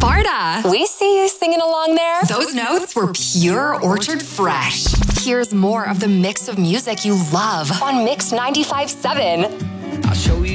Sparta. We see you singing along there. Those notes were pure Orchard Fresh. Here's more of the mix of music you love on Mix 95.7. I'll show you